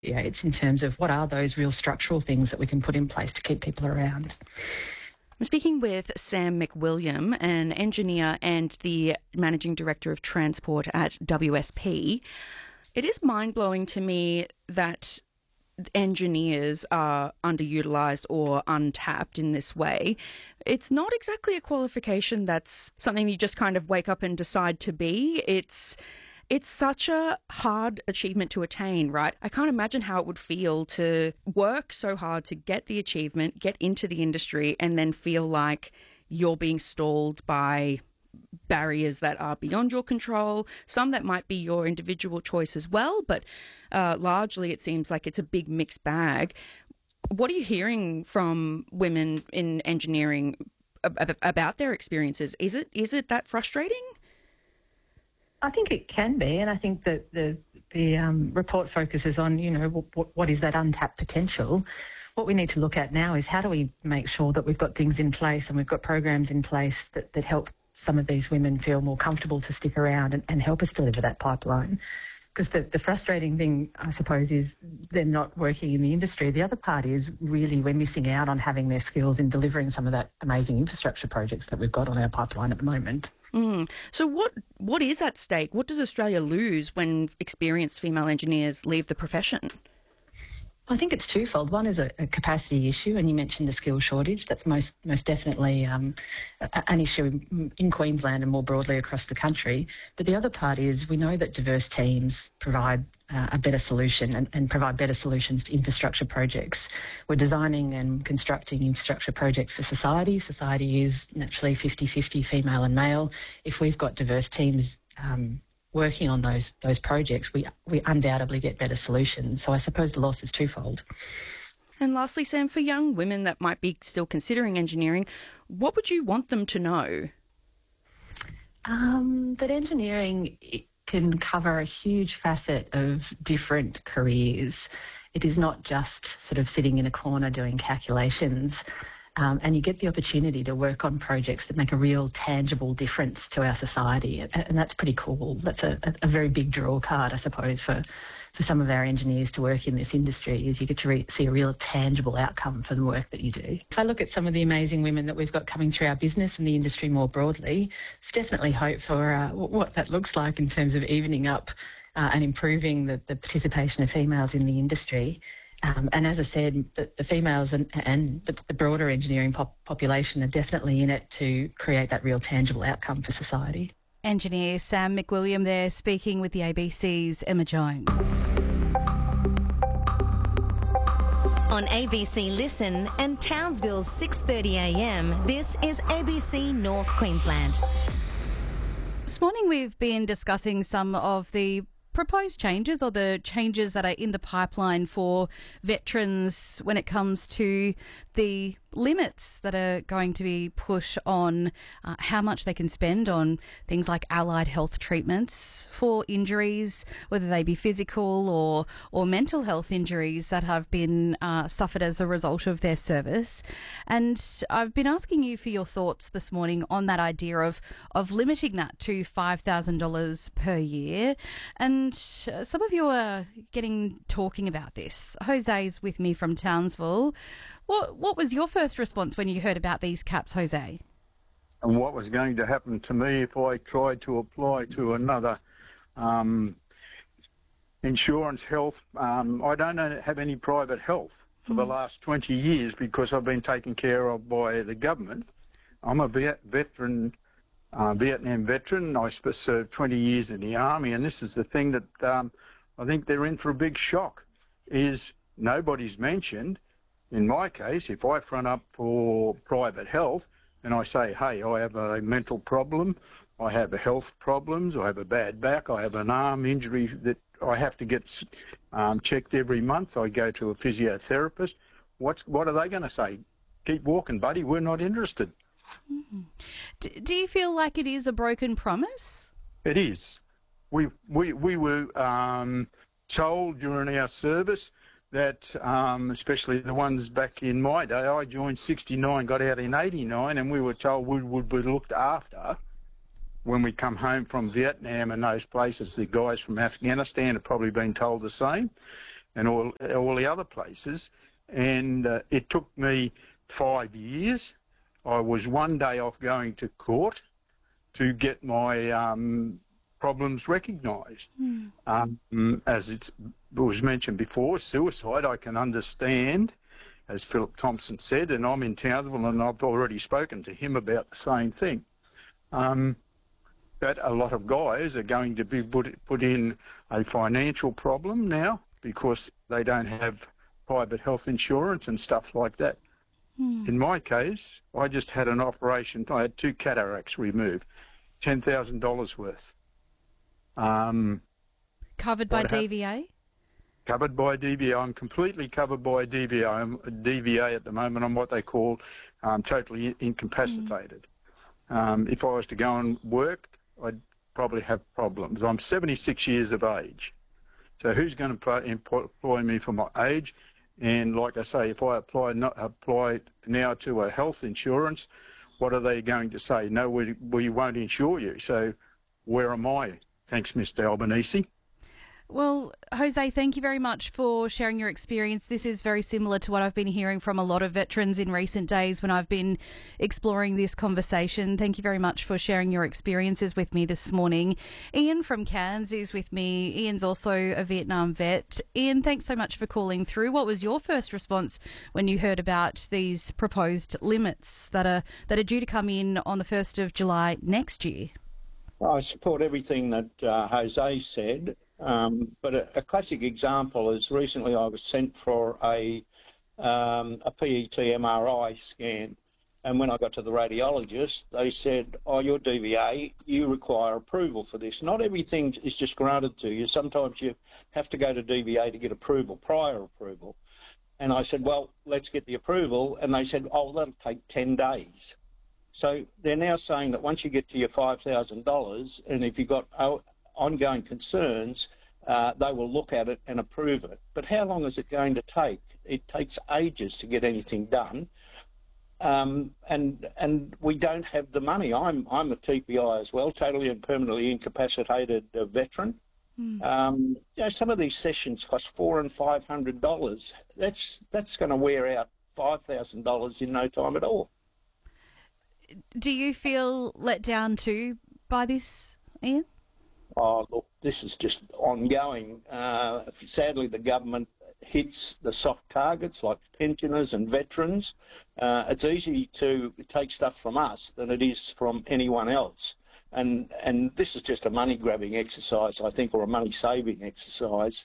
Yeah, it's in terms of what are those real structural things that we can put in place to keep people around. I'm speaking with Sam McWilliam, an engineer and the Managing Director of Transport at WSP. It is mind-blowing to me that engineers are underutilised or untapped in this way. It's not exactly a qualification that's something you just kind of wake up and decide to be. It's such a hard achievement to attain, right? I can't imagine how it would feel to work so hard to get the achievement, get into the industry, and then feel like you're being stalled by barriers that are beyond your control, some that might be your individual choice as well, but largely it seems like it's a big mixed bag. What are you hearing from women in engineering about their experiences? Is it that frustrating? I think it can be, and I think that the report focuses on, what is that untapped potential. What we need to look at now is how do we make sure that we've got things in place and we've got programs in place that help some of these women feel more comfortable to stick around and help us deliver that pipeline. Because the frustrating thing, I suppose, is them not working in the industry. The other part is really we're missing out on having their skills in delivering some of that amazing infrastructure projects that we've got on our pipeline at the moment. So what is at stake? What does Australia lose when experienced female engineers leave the profession? I think it's twofold. One is a capacity issue, and you mentioned the skill shortage. That's most definitely an issue in Queensland and more broadly across the country. But the other part is we know that diverse teams provide a better solution and provide better solutions to infrastructure projects. We're designing and constructing infrastructure projects for society. Society is naturally 50-50 female and male. If we've got diverse teams working on those projects, we undoubtedly get better solutions. So I suppose the loss is twofold. And lastly, Sam, for young women that might be still considering engineering, what would you want them to know? That engineering can cover a huge facet of different careers. It is not just sort of sitting in a corner doing calculations. And you get the opportunity to work on projects that make a real tangible difference to our society. And that's pretty cool. That's a very big draw card, I suppose, for some of our engineers to work in this industry, is you get to see a real tangible outcome for the work that you do. If I look at some of the amazing women that we've got coming through our business and the industry more broadly, there's definitely hope for what that looks like in terms of evening up and improving the participation of females in the industry. And as I said, the females and the broader engineering population are definitely in it to create that real tangible outcome for society. Engineer Sam McWilliam there, speaking with the ABC's Emma Jones. On ABC Listen and Townsville's 6:30am, this is ABC North Queensland. This morning we've been discussing some of the proposed changes or the changes that are in the pipeline for veterans when it comes to the limits that are going to be put on how much they can spend on things like allied health treatments for injuries, whether they be physical or mental health injuries that have been suffered as a result of their service. And I've been asking you for your thoughts this morning on that idea of limiting that to $5,000 per year. And some of you are talking about this. Jose's with me from Townsville. What was your first response when you heard about these caps, Jose? And what was going to happen to me if I tried to apply to another insurance health? I don't have any private health for the last 20 years because I've been taken care of by the government. I'm a veteran, Vietnam veteran. I served 20 years in the Army, and this is the thing that I think they're in for a big shock, is nobody's mentioned. In my case, if I front up for private health and I say, hey, I have a mental problem, I have health problems, I have a bad back, I have an arm injury that I have to get checked every month, I go to a physiotherapist, what are they going to say? Keep walking, buddy, we're not interested. Do you feel like it is a broken promise? It is. We were told during our service that, especially the ones back in my day, I joined 69, got out in 89, and we were told we would be looked after when we come home from Vietnam and those places. The guys from Afghanistan have probably been told the same. and all the other places. And it took me 5 years. I was one day off going to court to get my problems recognised. As it was mentioned before, suicide I can understand, as Philip Thompson said, and I'm in Townsville and I've already spoken to him about the same thing. But a lot of guys are going to be put in a financial problem now because they don't have private health insurance and stuff like that. In my case, I just had an operation. I had 2 cataracts removed, $10,000 worth. Covered by DVA? Covered by DVA. I'm completely covered by DVA. I'm a DVA at the moment. I'm what they call totally incapacitated. If I was to go and work, I'd probably have problems. I'm 76 years of age. So who's going to employ me for my age? And like I say, if I apply now to a health insurance, what are they going to say? No, we won't insure you. So where am I? Thanks, Mr. Albanese. Well, Jose, thank you very much for sharing your experience. This is very similar to what I've been hearing from a lot of veterans in recent days when I've been exploring this conversation. Thank you very much for sharing your experiences with me this morning. Ian from Cairns is with me. Ian's also a Vietnam vet. Ian, thanks so much for calling through. What was your first response when you heard about these proposed limits that are due to come in on the 1st of July next year? Well, I support everything that Jose said. But a classic example is recently I was sent for a PET MRI scan, and when I got to the radiologist, they said, "Oh, you're DVA, you require approval for this." Not everything is just granted to you. Sometimes you have to go to DVA to get approval, prior approval. And I said, "Well, let's get the approval," and they said, "Oh, that'll take 10 days." So they're now saying that once you get to your $5,000, and if you've got ongoing concerns, they will look at it and approve it. But how long is it going to take? It takes ages to get anything done, and we don't have the money. I'm a TPI as well, totally and permanently incapacitated veteran. Some of these sessions cost $400 and $500. That's going to wear out $5,000 in no time at all. Do you feel let down too by this, Ian? Oh, look, this is just ongoing. Sadly, the government hits the soft targets like pensioners and veterans. It's easy to take stuff from us than it is from anyone else. And this is just a money-grabbing exercise, I think, or a money-saving exercise.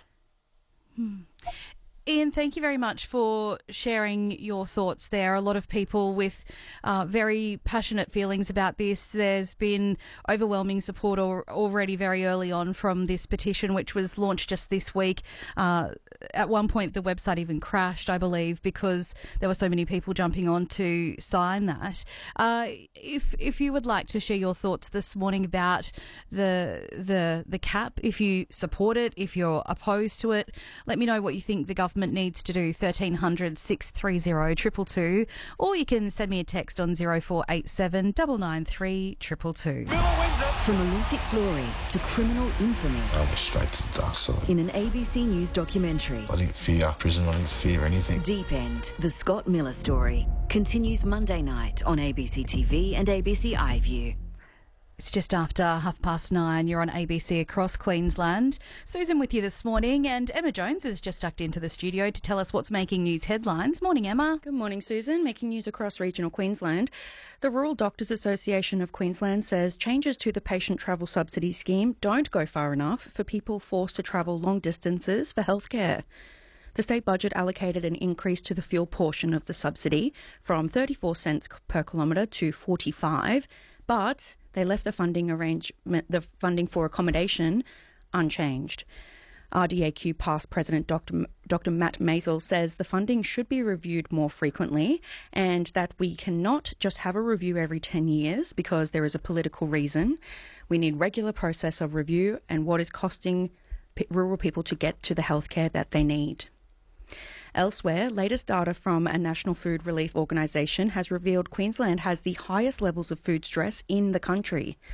Ian, thank you very much for sharing your thoughts there. A lot of people with very passionate feelings about this. There's been overwhelming support already very early on from this petition, which was launched just this week. At one point, the website even crashed, I believe, because there were so many people jumping on to sign that. If you would like to share your thoughts this morning about the cap, if you support it, if you're opposed to it, let me know what you think the government needs to do. 1300 630 222, or you can send me a text on 0487 993 222. From Olympic glory to criminal infamy. I went straight to the dark side. In an ABC News documentary. I didn't fear prison, I didn't fear anything. Deep End, the Scott Miller story, continues Monday night on ABC TV and ABC iView. It's just after 9:30. You're on ABC across Queensland. Susan with you this morning, and Emma Jones has just ducked into the studio to tell us what's making news headlines. Morning, Emma. Good morning, Susan. Making news across regional Queensland. The Rural Doctors Association of Queensland says changes to the patient travel subsidy scheme don't go far enough for people forced to travel long distances for healthcare. The state budget allocated an increase to the fuel portion of the subsidy from 34 cents per kilometre to 45, but they left the funding for accommodation unchanged. RDAQ past President Dr. Matt Maisel says the funding should be reviewed more frequently and that we cannot just have a review every 10 years because there is a political reason. We need regular process of review and what is costing rural people to get to the healthcare that they need. Elsewhere, latest data from a national food relief organisation has revealed Queensland has the highest levels of food stress in the country.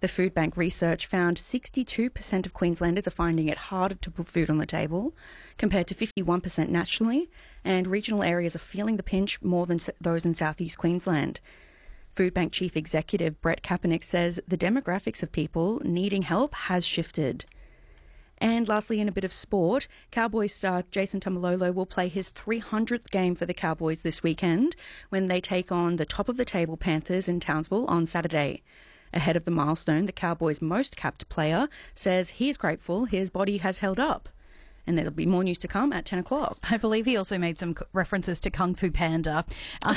The Food Bank research found 62% of Queenslanders are finding it harder to put food on the table, compared to 51% nationally, and regional areas are feeling the pinch more than those in southeast Queensland. Food Bank Chief Executive Brett Kapanek says the demographics of people needing help has shifted. And lastly, in a bit of sport, Cowboys star Jason Taumalolo will play his 300th game for the Cowboys this weekend when they take on the top-of-the-table Panthers in Townsville on Saturday. Ahead of the milestone, the Cowboys' most capped player says he is grateful his body has held up. And there'll be more news to come at 10 o'clock. I believe he also made some references to Kung Fu Panda. Well,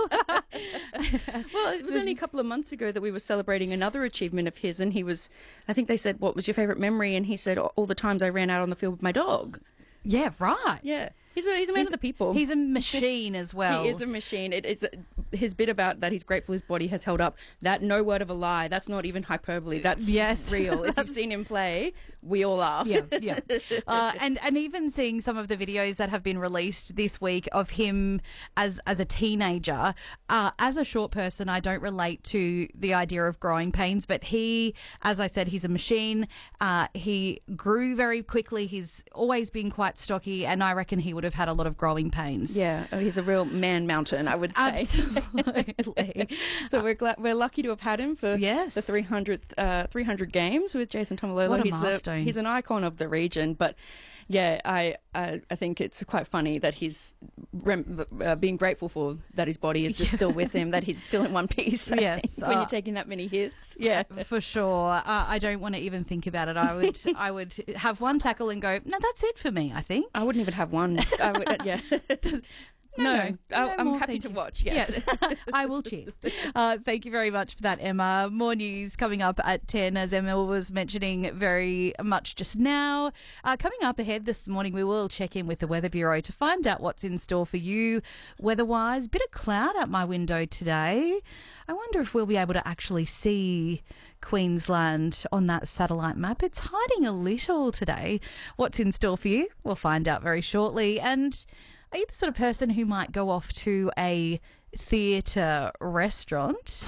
it was only a couple of months ago that we were celebrating another achievement of his, and he was, I think they said, what was your favourite memory? And he said, all the times I ran out on the field with my dog. Yeah, right. Yeah. He's a man of the people. He's a machine as well. He is a machine. It is his bit about that he's grateful his body has held up. That no word of a lie. That's not even hyperbole. That's real. If you've seen him play, we all are. Yeah. And even seeing some of the videos that have been released this week of him as a teenager. As a short person, I don't relate to the idea of growing pains, but he, as I said, he's a machine. He grew very quickly. He's always been quite stocky, and I reckon he would have had a lot of growing pains. Yeah, he's a real man mountain, I would say. Absolutely. So we're lucky to have had him for the 300 games with Jason Taumalolo. What a milestone. He's an icon of the region, but yeah, I think it's quite funny that he's being grateful for that his body is just still with him, that he's still in one piece. Yes, when you're taking that many hits, yeah, for sure. I don't want to even think about it. I would have one tackle and go, no, that's it for me. I think I wouldn't even have one. I would, yeah. No, I'm happy to watch. Yes. I will cheer. Thank you very much for that, Emma. More news coming up at 10, as Emma was mentioning very much just now. Coming up ahead this morning, we will check in with the Weather Bureau to find out what's in store for you weather-wise. Bit of cloud out my window today. I wonder if we'll be able to actually see Queensland on that satellite map. It's hiding a little today. What's in store for you? We'll find out very shortly. And are you the sort of person who might go off to a theatre restaurant?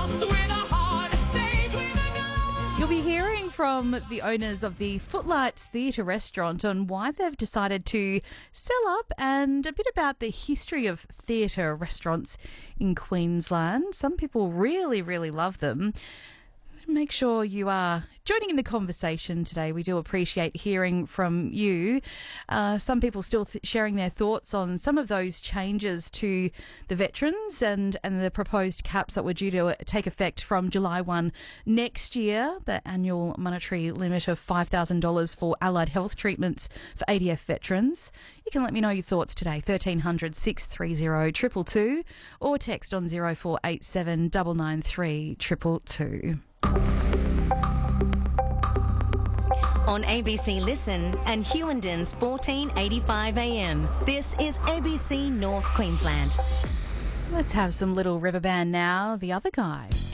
You'll be hearing from the owners of the Footlights Theatre Restaurant on why they've decided to sell up and a bit about the history of theatre restaurants in Queensland. Some people really, really love them. Make sure you are joining in the conversation today. We do appreciate hearing from you. Some people still sharing their thoughts on some of those changes to the veterans and the proposed caps that were due to take effect from July 1 next year. The annual monetary limit of $5,000 for allied health treatments for ADF veterans. You can let me know your thoughts today, 1300 630 222, or text on 0487 993 222. On ABC Listen and Hewendon's 1485 AM. This is ABC North Queensland. Let's have some Little River Band now. The Other Guy.